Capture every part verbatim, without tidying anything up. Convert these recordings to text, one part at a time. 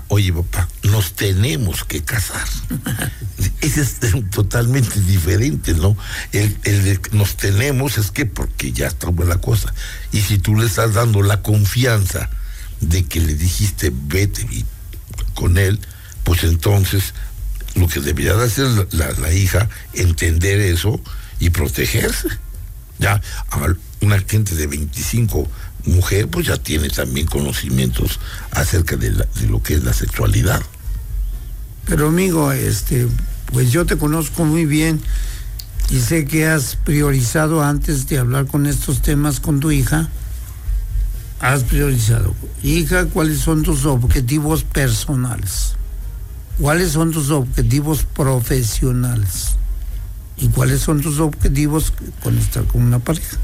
oye papá, nos tenemos que casar. Ese es totalmente diferente, ¿no? El, el de nos tenemos es que porque ya está buena cosa. Y si tú le estás dando la confianza de que le dijiste vete con él, pues entonces lo que debería de hacer la, la, la hija, entender eso y protegerse. Ya una gente de veinticinco, mujer, pues ya tiene también conocimientos acerca de, la, de lo que es la sexualidad. Pero amigo, este, pues yo te conozco muy bien y sé que has priorizado antes de hablar con estos temas con tu hija. Has priorizado, hija, ¿cuáles son tus objetivos personales? ¿Cuáles son tus objetivos profesionales? ¿Y cuáles son tus objetivos con estar con una pareja?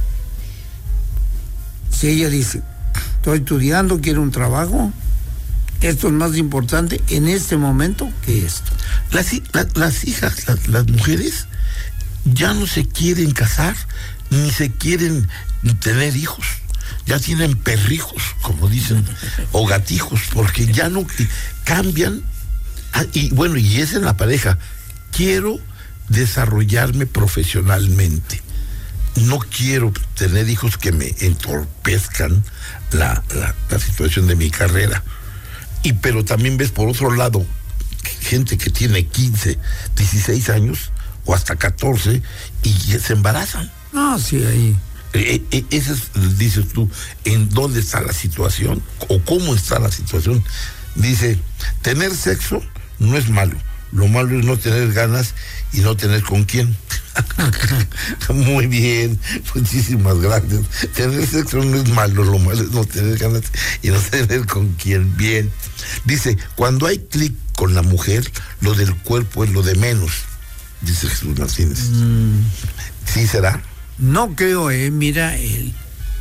Si ella dice, estoy estudiando, quiero un trabajo, esto es más importante en este momento que esto. Las, la, las hijas, las, las mujeres, ya no se quieren casar, ni se quieren tener hijos. Ya tienen perrijos, como dicen, o gatijos, porque ya no cambian. Y bueno, y es en la pareja. Quiero desarrollarme profesionalmente. No quiero tener hijos que me entorpezcan la, la, la situación de mi carrera. Y pero también ves por otro lado gente que tiene quince, dieciséis años o hasta catorce y se embarazan. No, sí, ahí. Eh, eh, ese es, dices tú, ¿en dónde está la situación? ¿O cómo está la situación? Dice, tener sexo no es malo. Lo malo es no tener ganas y no tener con quién. Muy bien, muchísimas gracias. Tener sexo no es malo, lo malo es no tener ganas y no tener con quién. Bien. Dice, cuando hay clic con la mujer, lo del cuerpo es lo de menos, dice Jesús Martínez. Mm. ¿Sí será? No creo, eh, mira, el,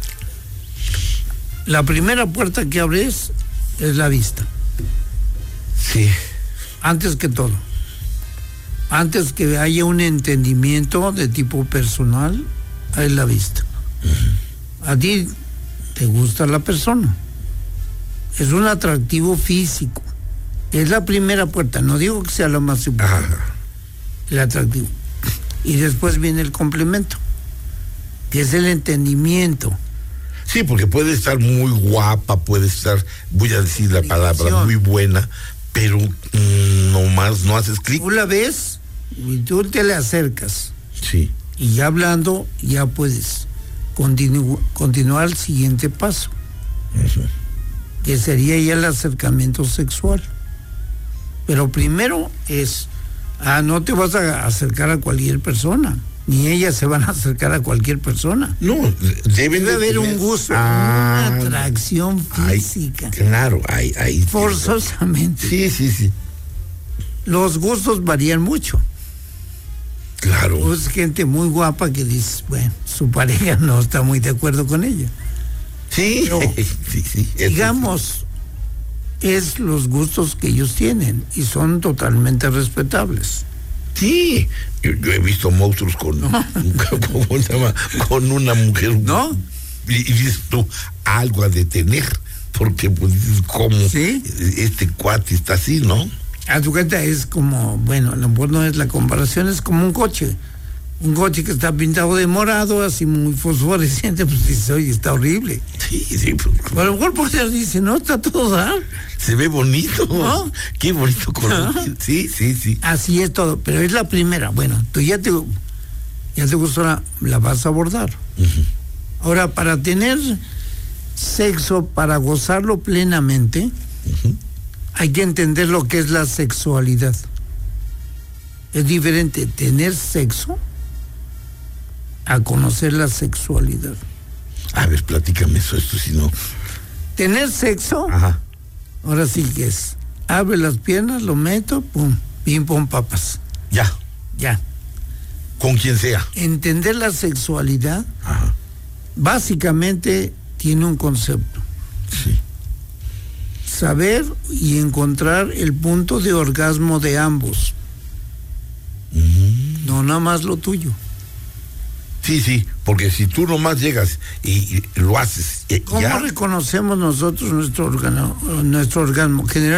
la primera puerta que abres es la vista. Sí. Antes que todo. Antes que haya un entendimiento de tipo personal, es la vista. Uh-huh. A ti te gusta la persona. Es un atractivo físico. Es la primera puerta. No digo que sea lo más importante. Uh-huh. El atractivo. Y después viene el complemento, que es el entendimiento. Sí, porque puede estar muy guapa, puede estar, voy a decir la palabra, muy buena, pero mmm, nomás no haces clic. Tú la ves y tú te le acercas. Sí. Y ya hablando, ya puedes continu- continuar al siguiente paso. Eso. Que sería ya el acercamiento sexual. Pero primero es, ah, no te vas a acercar a cualquier persona. Ni ellas se van a acercar a cualquier persona. No, deben debe de haber tener... un gusto, ah, una atracción física. Hay, claro, hay, hay. Forzosamente. Sí, sí, sí. Los gustos varían mucho. Claro. Pues gente muy guapa que dice, bueno, su pareja no está muy de acuerdo con ella. Sí, Pero, sí, sí. Digamos, es los gustos que ellos tienen y son totalmente respetables. Sí, yo, yo he visto monstruos con, ¿no? ¿Cómo se llama? Con una mujer, ¿no? Y, y dices tú, algo a detener, porque pues dices, ¿cómo? ¿Sí? Este cuate está así, ¿no? A tu cuenta es como, bueno, no es la comparación, es como un coche. Un coche que está pintado de morado, así muy fosforescente, pues dices, oye, está horrible. Sí, sí. Pues, pero a lo mejor por dice, no, está todo dar. Se ve bonito, ¿no? Qué bonito color. ¿No? Sí, sí, sí. Así es todo, pero es la primera. Bueno, tú ya te, ya te gustó, la, la vas a abordar. Uh-huh. Ahora, para tener sexo, para gozarlo plenamente, uh-huh, hay que entender lo que es la sexualidad. Es diferente tener sexo a conocer la sexualidad. A ver, platícame eso, esto si no. Tener sexo, ajá, ahora sí que es, abre las piernas, lo meto, pum, pim, pum, papas. Ya. Ya. Con quien sea. Entender la sexualidad, ajá, básicamente tiene un concepto. Sí. Saber y encontrar el punto de orgasmo de ambos. Uh-huh. No nada más lo tuyo. Sí, sí, porque si tú nomás llegas y, y lo haces... ¿Cómo ya reconocemos nosotros nuestro organo, nuestro orgasmo? General